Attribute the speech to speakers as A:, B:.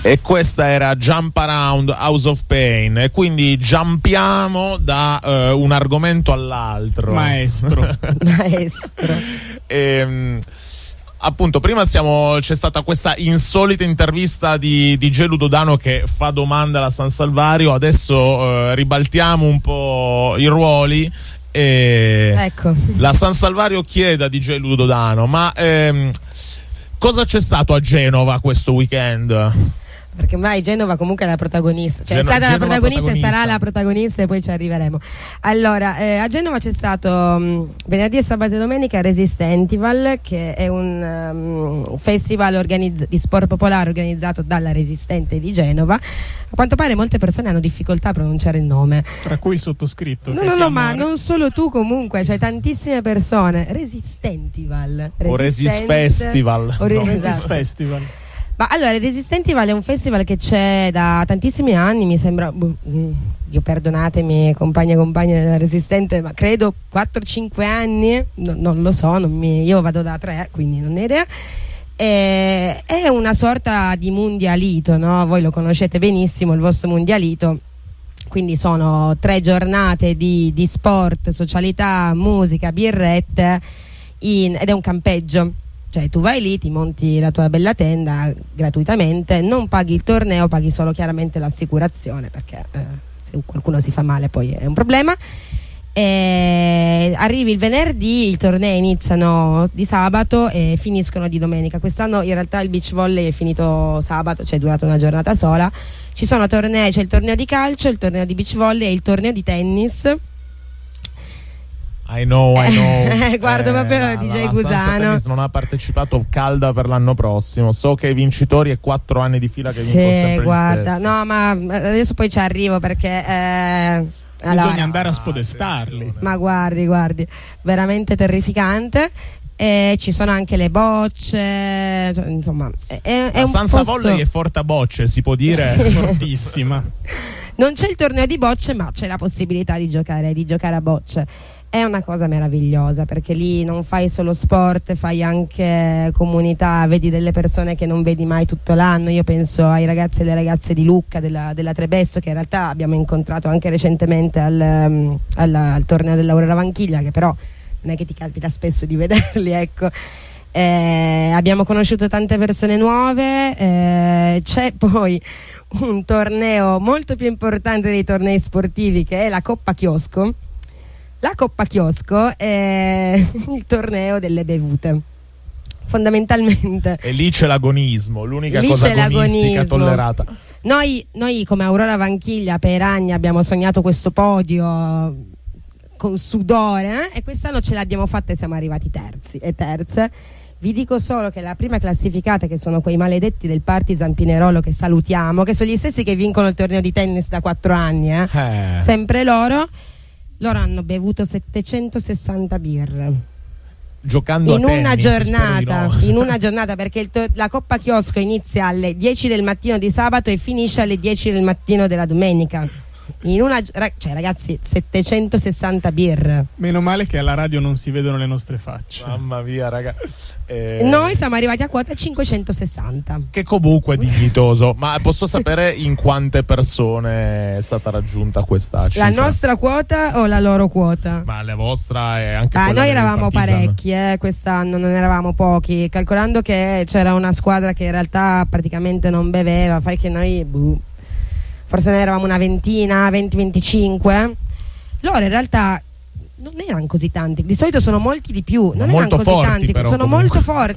A: E questa era Jump Around House of Pain, e quindi jumpiamo da un argomento all'altro.
B: Maestro.
A: Appunto, prima c'è stata questa insolita intervista di Gelu Dodano che fa domande alla San Salvario. Adesso ribaltiamo un po' i ruoli.
C: Ecco.
A: La San Salvario chiede a DJ Ludodano: ma cosa c'è stato a Genova questo weekend?
C: Perché ormai Genova comunque è la protagonista, cioè è stata
A: Genova
C: la protagonista
A: protagonista.
C: e sarà la protagonista, e poi ci arriveremo. Allora, a Genova c'è stato venerdì, sabato e domenica Resistentival, che è un festival di sport popolare organizzato dalla Resistente di Genova. A quanto pare molte persone hanno difficoltà a pronunciare il nome,
B: tra cui il sottoscritto.
C: No, ma non solo tu, comunque c'è tantissime persone. Resistentival
A: O Resist Festival.
B: Resist Festival.
C: Ma allora, il Resistentival è un festival che c'è da tantissimi anni, mi sembra, io perdonatemi compagni e compagne della Resistente, ma credo 4-5 anni, non lo so, io vado da 3, quindi non ho idea. È una sorta di mundialito, no? Voi lo conoscete benissimo, il vostro mundialito. Quindi sono 3 giornate di sport, socialità, musica, birrette, ed è un campeggio. Cioè tu vai lì, ti monti la tua bella tenda gratuitamente, non paghi il torneo, paghi solo chiaramente l'assicurazione, perché se qualcuno si fa male poi è un problema. Arrivi il venerdì, i tornei iniziano di sabato e finiscono di domenica. Quest'anno in realtà il beach volley è finito sabato, cioè è durato una giornata sola. Ci sono tornei, c'è il torneo di calcio, il torneo di beach volley e il torneo di tennis.
A: I know.
C: Guardo proprio DJ Cusano.
A: Non ha partecipato, calda per l'anno prossimo. So che i vincitori è 4 anni di fila che vincono sempre
C: guarda,
A: gli stessi.
C: no, ma adesso poi ci arrivo perché
B: bisogna andare a spodestarli.
C: Ma guardi, veramente terrificante. Ci sono anche le bocce, cioè, insomma, è un
A: Sansa Volley è forte a bocce, si può dire.
C: Sì.
B: Fortissima.
C: Non c'è il torneo di bocce, ma c'è la possibilità di giocare a bocce. È una cosa meravigliosa, perché lì non fai solo sport, fai anche comunità, vedi delle persone che non vedi mai tutto l'anno. Io penso ai ragazzi e alle ragazze di Lucca, della Trebesso, che in realtà abbiamo incontrato anche recentemente al torneo dell'Aurora Vanchiglia, che però non è che ti capita spesso di vederli, ecco. Abbiamo conosciuto tante persone nuove. C'è poi un torneo molto più importante dei tornei sportivi, che è la Coppa Chiosco. La Coppa Chiosco è il torneo delle bevute, fondamentalmente.
A: E lì c'è l'agonismo, l'unica cosa agonistica tollerata.
C: Noi come Aurora Vanchiglia per anni abbiamo sognato questo podio con sudore, e quest'anno ce l'abbiamo fatta e siamo arrivati terzi e terze. Vi dico solo che la prima classificata, che sono quei maledetti del Partizan Pinerolo, che salutiamo, che sono gli stessi che vincono il torneo di tennis da 4 anni, sempre loro hanno bevuto 760 birre
A: giocando
C: in
A: a tennis,
C: in una giornata, perché la Coppa Chiosco inizia alle 10 del mattino di sabato e finisce alle 10 del mattino della domenica. Cioè ragazzi, 760 birre.
B: Meno male che alla radio non si vedono le nostre facce.
A: Mamma mia, raga.
C: Noi siamo arrivati a quota 560,
A: che comunque è dignitoso. Ma posso sapere in quante persone è stata raggiunta questa cifra?
C: La nostra quota o la loro quota?
A: Ma la vostra è anche quella
C: noi
A: del
C: eravamo
A: Partizan.
C: parecchi, quest'anno non eravamo pochi, calcolando che c'era una squadra che in realtà praticamente non beveva. Fai che noi forse ne eravamo una ventina, 20-25. Loro in realtà non erano così tanti, di solito sono molti di più, non erano
A: molto
C: così
A: forti,
C: tanti,
A: però,
C: sono
A: comunque
C: molto forti.